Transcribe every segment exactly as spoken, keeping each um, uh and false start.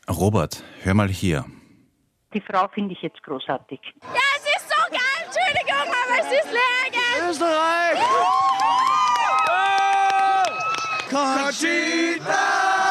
Robert, hör mal hier. Die Frau finde ich jetzt großartig. Ja, es ist so geil, Entschuldigung, aber es ist leer. Österreich! Conchita!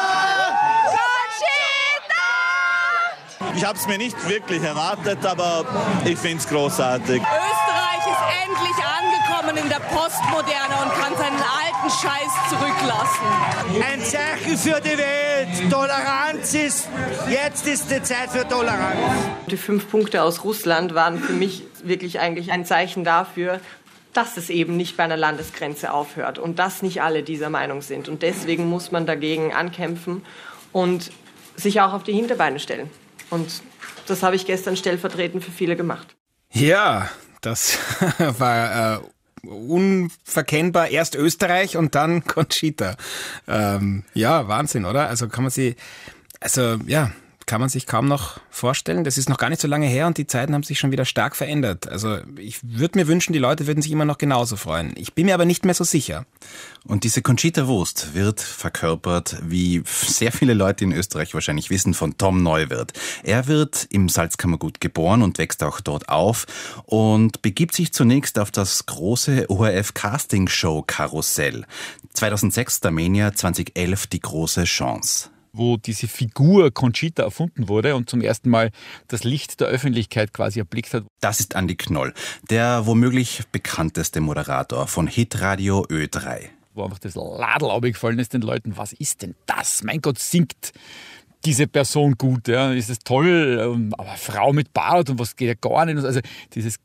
Conchita! Ich habe es mir nicht wirklich erwartet, aber ich finde es großartig. Österreich ist endlich angekommen in der Postmoderne und kann seinen alten Scheiß zurücklassen. Ein Zeichen für die Welt. Toleranz ist, jetzt ist die Zeit für Toleranz. Die fünf Punkte aus Russland waren für mich wirklich eigentlich ein Zeichen dafür, dass es eben nicht bei einer Landesgrenze aufhört und dass nicht alle dieser Meinung sind. Und deswegen muss man dagegen ankämpfen und sich auch auf die Hinterbeine stellen. Und das habe ich gestern stellvertretend für viele gemacht. Ja, das war äh, unverkennbar. Erst Österreich und dann Conchita. Ähm, ja, Wahnsinn, oder? Also kann man sie, also ja, kann man sich kaum noch vorstellen. Das ist noch gar nicht so lange her und die Zeiten haben sich schon wieder stark verändert. Also ich würde mir wünschen, die Leute würden sich immer noch genauso freuen. Ich bin mir aber nicht mehr so sicher. Und diese Conchita Wurst wird verkörpert, wie sehr viele Leute in Österreich wahrscheinlich wissen, von Tom Neuwirth. Er wird im Salzkammergut geboren und wächst auch dort auf und begibt sich zunächst auf das große O R F-Castingshow-Karussell. zweitausendsechs Starmania, zweitausendelf die große Chance. Wo diese Figur Conchita erfunden wurde und zum ersten Mal das Licht der Öffentlichkeit quasi erblickt hat. Das ist Andi Knoll, der womöglich bekannteste Moderator von Hitradio Ö drei. Wo einfach das Ladl aufgefallen ist den Leuten, was ist denn das? Mein Gott, singt diese Person gut, ja? Ist es toll, aber Frau mit Bart und was geht ja gar nicht. Also dieses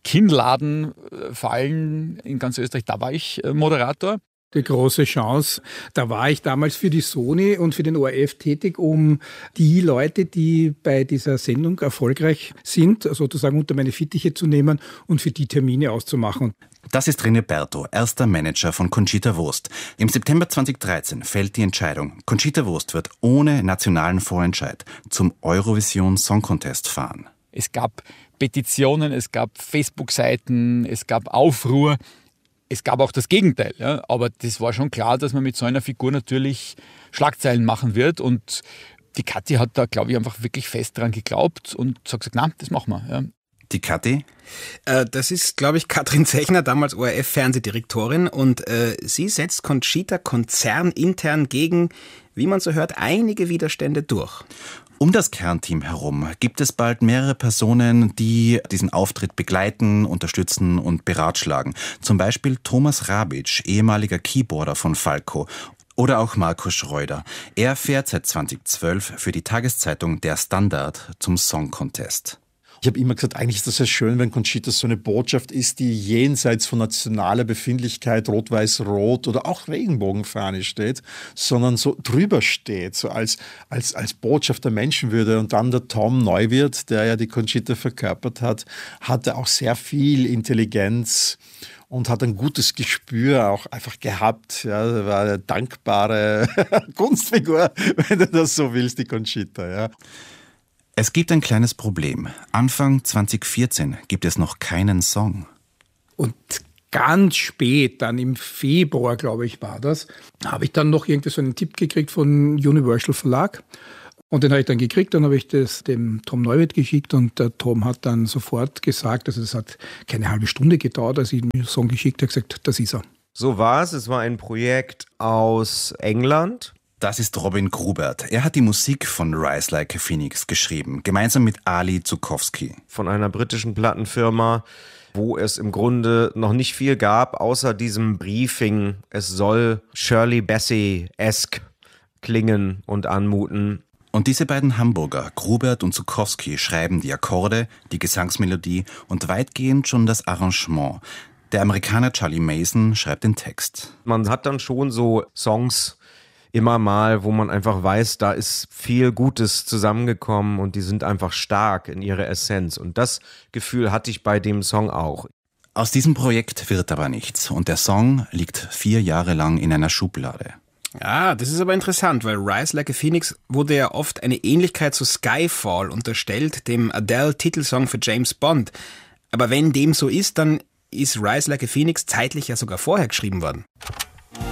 Kinnladenfallen in ganz Österreich, da war ich Moderator. Die große Chance. Da war ich damals für die Sony und für den O R F tätig, um die Leute, die bei dieser Sendung erfolgreich sind, sozusagen unter meine Fittiche zu nehmen und für die Termine auszumachen. Das ist René Berto, erster Manager von Conchita Wurst. Im September zweitausenddreizehn fällt die Entscheidung. Conchita Wurst wird ohne nationalen Vorentscheid zum Eurovision Song Contest fahren. Es gab Petitionen, es gab Facebook-Seiten, es gab Aufruhr. Es gab auch das Gegenteil, ja, aber das war schon klar, dass man mit so einer Figur natürlich Schlagzeilen machen wird und die Kathi hat da, glaube ich, einfach wirklich fest dran geglaubt und hat gesagt, nein, das machen wir. Ja. Die Kathi? Äh, das ist, glaube ich, Katrin Zechner, damals O R F-Fernsehdirektorin und äh, sie setzt Conchita konzernintern gegen, wie man so hört, einige Widerstände durch. Um das Kernteam herum gibt es bald mehrere Personen, die diesen Auftritt begleiten, unterstützen und beratschlagen. Zum Beispiel Thomas Rabitsch, ehemaliger Keyboarder von Falco. Oder auch Marco Schreuder. Er fährt seit zweitausendzwölf für die Tageszeitung Der Standard zum Song Contest. Ich habe immer gesagt, eigentlich ist das ja schön, wenn Conchita so eine Botschaft ist, die jenseits von nationaler Befindlichkeit, Rot-Weiß-Rot oder auch Regenbogenfahne steht, sondern so drüber steht, so als, als, als Botschaft der Menschenwürde. Und dann der Tom Neuwirth, der ja die Conchita verkörpert hat, hatte auch sehr viel Intelligenz und hat ein gutes Gespür auch einfach gehabt. Ja, er war eine dankbare Kunstfigur, wenn du das so willst, die Conchita, ja. Es gibt ein kleines Problem. Anfang zweitausendvierzehn gibt es noch keinen Song. Und ganz spät, dann im Februar, glaube ich, war das, habe ich dann noch irgendwie so einen Tipp gekriegt von Universal Verlag. Und den habe ich dann gekriegt, dann habe ich das dem Tom Neuwirth geschickt und der Tom hat dann sofort gesagt, also es hat keine halbe Stunde gedauert, als ich den Song geschickt habe, gesagt, das ist er. So war es. Es war ein Projekt aus England. Das ist Robin Grubert. Er hat die Musik von Rise Like a Phoenix geschrieben, gemeinsam mit Ali Zukowski. Von einer britischen Plattenfirma, wo es im Grunde noch nicht viel gab, außer diesem Briefing. Es soll Shirley Bassey-esque klingen und anmuten. Und diese beiden Hamburger, Grubert und Zukowski, schreiben die Akkorde, die Gesangsmelodie und weitgehend schon das Arrangement. Der Amerikaner Charlie Mason schreibt den Text. Man hat dann schon so Songs immer mal, wo man einfach weiß, da ist viel Gutes zusammengekommen und die sind einfach stark in ihrer Essenz. Und das Gefühl hatte ich bei dem Song auch. Aus diesem Projekt wird aber nichts und der Song liegt vier Jahre lang in einer Schublade. Ja, das ist aber interessant, weil Rise Like a Phoenix wurde ja oft eine Ähnlichkeit zu Skyfall unterstellt, dem Adele-Titelsong für James Bond. Aber wenn dem so ist, dann ist Rise Like a Phoenix zeitlich ja sogar vorher geschrieben worden.